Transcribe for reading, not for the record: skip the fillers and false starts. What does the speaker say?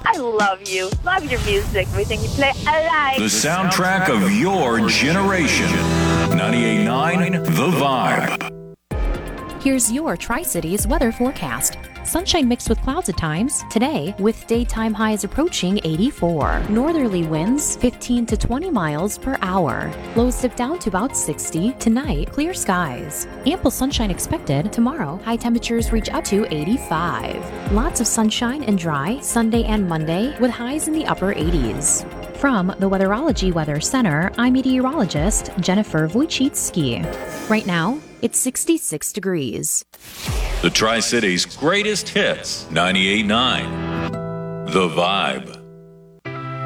I love you. Love your music. Everything you play, I like. The soundtrack of your generation. 98.9 The Vibe. Here's your Tri-Cities weather forecast. Sunshine mixed with clouds at times. Today, with daytime highs approaching 84. Northerly winds 15 to 20 miles per hour. Lows dip down to about 60. Tonight, clear skies. Ample sunshine expected. Tomorrow, high temperatures reach up to 85. Lots of sunshine and dry Sunday and Monday with highs in the upper 80s. From the Weatherology Weather Center, I'm meteorologist Jennifer Wojcicki. Right now, it's 66 degrees. The Tri-Cities' greatest hits. 98.9 The Vibe.